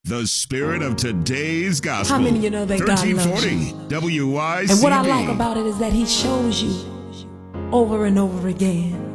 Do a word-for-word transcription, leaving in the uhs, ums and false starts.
The spirit of today's gospel. How many of you know that God loves you? W Y C B. And what I like about it is that he shows you over and over again